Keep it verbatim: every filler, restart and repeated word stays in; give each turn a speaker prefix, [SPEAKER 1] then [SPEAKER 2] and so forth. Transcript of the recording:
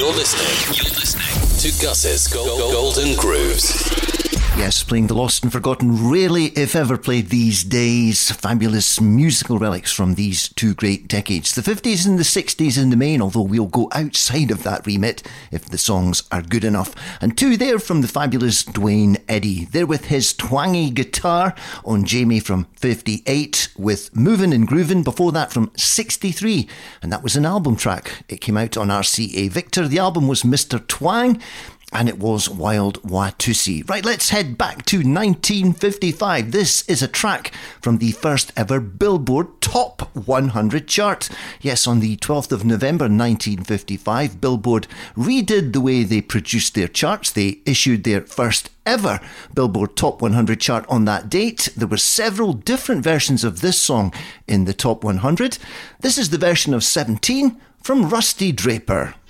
[SPEAKER 1] You're listening. You're listening to Gus's Gold, Golden Grooves.
[SPEAKER 2] Yes, playing the lost and forgotten, rarely if ever played these days. Fabulous musical relics from these two great decades. The fifties and the sixties in the main, although we'll go outside of that remit if the songs are good enough. And two there from the fabulous Dwayne Eddy. There with his twangy guitar on Jamie from fifty-eight, with Movin' and Groovin' before that from sixty-three. And that was an album track. It came out on R C A Victor. The album was Mister Twang. And it was Wild Watusi. Right, let's head back to nineteen fifty-five. This is a track from the first ever Billboard Top one hundred chart. Yes, on the twelfth of November nineteen fifty-five, Billboard redid the way they produced their charts. They issued their first ever Billboard Top one hundred chart on that date. There were several different versions of this song in the Top one hundred. This is the version of seventeen from Rusty Draper.